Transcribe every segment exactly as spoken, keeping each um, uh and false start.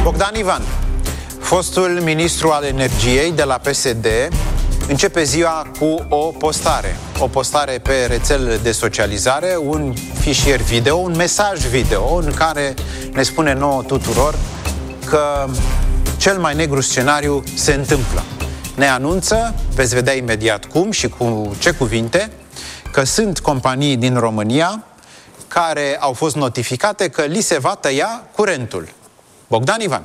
Bogdan Ivan, fostul ministru al energiei de la P S D, începe ziua cu o postare. O postare pe rețelele de socializare, un fișier video, un mesaj video în care ne spune nouă tuturor că cel mai negru scenariu se întâmplă. Ne anunță, veți vedea imediat cum și cu ce cuvinte, că sunt companii din România care au fost notificate că li se va tăia curentul. Bogdan Ivan.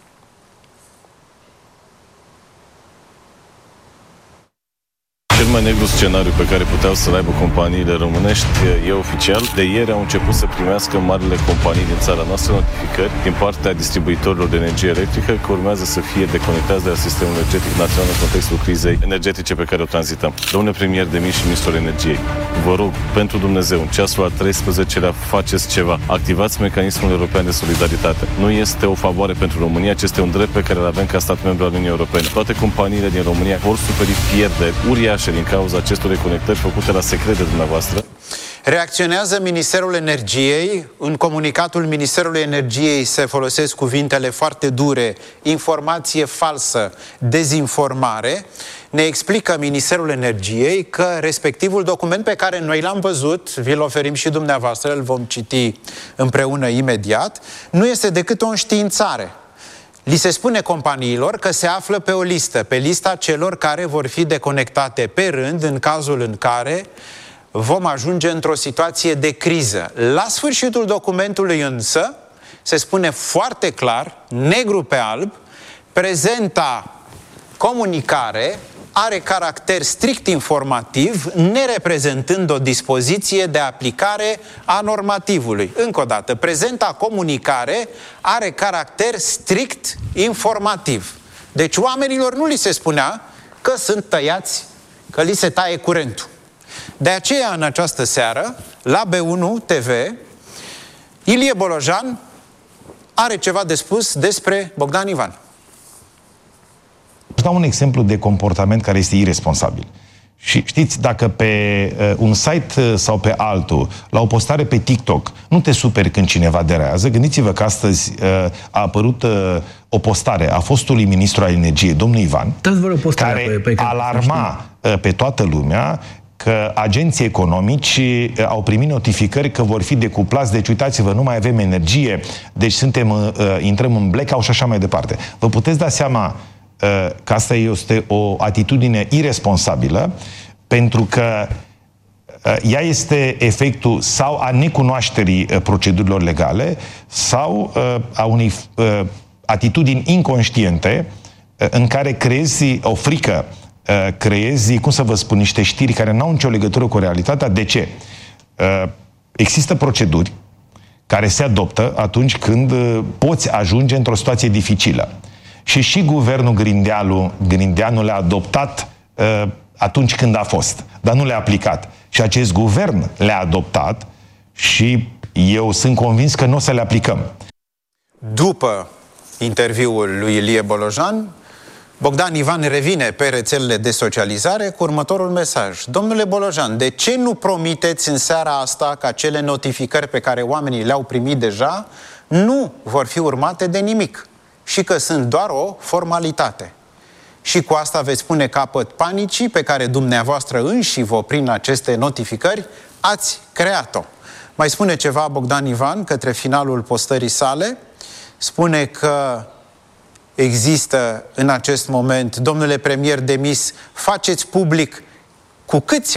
Cel mai negru scenariu pe care puteau să-l aibă companiile românești e oficial. De ieri au început să primească marile companii din țara noastră notificări din partea distribuitorilor de energie electrică că urmează să fie deconectați de la sistemul energetic național în contextul crizei energetice pe care o tranzităm. Domnule premier Demis și ministrul energiei, vă rog, pentru Dumnezeu, în ceasul al treisprezecelea faceți ceva. Activați mecanismul european de solidaritate. Nu este o favoare pentru România, ci este un drept pe care îl avem ca stat membru al Uniunii Europene. Toate companiile din România vor suferi pierderi uriașe din cauza acestor reconectări făcute la secret de dumneavoastră. Reacționează Ministerul Energiei. În comunicatul Ministerului Energiei se folosesc cuvintele foarte dure: informație falsă, dezinformare. Ne explică Ministerul Energiei că respectivul document pe care noi l-am văzut, vi-l oferim și dumneavoastră, îl vom citi împreună imediat, nu este decât o înștiințare. Li se spune companiilor că se află pe o listă, pe lista celor care vor fi deconectate pe rând în cazul în care vom ajunge într-o situație de criză. La sfârșitul documentului însă se spune foarte clar, negru pe alb, prezenta comunicare are caracter strict informativ, nereprezentând o dispoziție de aplicare a normativului. Încă o dată, prezenta comunicare are caracter strict informativ. Deci oamenilor nu li se spunea că sunt tăiați, că li se taie curentul. De aceea, în această seară, la B unu T V, Ilie Bolojan are ceva de spus despre Bogdan Ivan. Îți dau un exemplu de comportament care este irresponsabil. Și știți, dacă pe uh, un site uh, sau pe altul, la o postare pe TikTok, nu te superi când cineva derează, gândiți-vă că astăzi uh, a apărut uh, o postare a fostului ministru al energiei, domnul Ivan, care pe, pe alarma uh, pe toată lumea că agenții economici uh, au primit notificări că vor fi decuplați, deci uitați-vă, nu mai avem energie, deci suntem, uh, intrăm în blackout și așa mai departe. Vă puteți da seama că asta este o atitudine irresponsabilă, pentru că ea este efectul sau a necunoașterii procedurilor legale sau a unei atitudini inconștiente în care creezi o frică, creezi, cum să vă spun, niște știri care n-au nicio legătură cu realitatea. De ce? Există proceduri care se adoptă atunci când poți ajunge într-o situație dificilă. Și și guvernul Grindeanu, Grindeanu le-a adoptat uh, atunci când a fost, dar nu le-a aplicat. Și acest guvern le-a adoptat și eu sunt convins că nu o să le aplicăm. După interviul lui Ilie Bolojan, Bogdan Ivan revine pe rețelele de socializare cu următorul mesaj. Domnule Bolojan, de ce nu promiteți în seara asta că acele notificări pe care oamenii le-au primit deja nu vor fi urmate de nimic și că sunt doar o formalitate? Și cu asta veți pune capăt panicii pe care dumneavoastră înși vă, prin aceste notificări, ați creat-o. Mai spune ceva Bogdan Ivan către finalul postării sale. Spune că există în acest moment, domnule premier Demis, faceți public cu câți